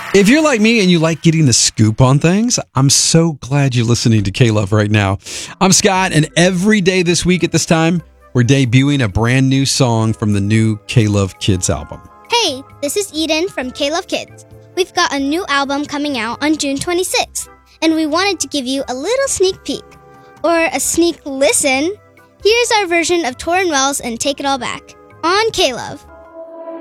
If you're like me and you like getting the scoop on things, I'm so glad you're listening to K-Love right now. I'm Scott, and every day this week at this time, we're debuting a brand new song from the new K-Love Kids album. Hey, this is Eden from K-Love Kids. We've got a new album coming out on June 26th, and we wanted to give you a little sneak peek, or a sneak listen. Here's our version of Torrin Wells and Take It All Back on K-Love.